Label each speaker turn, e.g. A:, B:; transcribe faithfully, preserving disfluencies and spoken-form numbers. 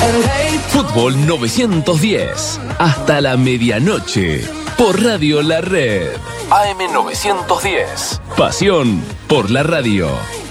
A: Fútbol novecientos diez. Hasta la medianoche. Por Radio La Red. A M novecientos diez. Pasión por la radio.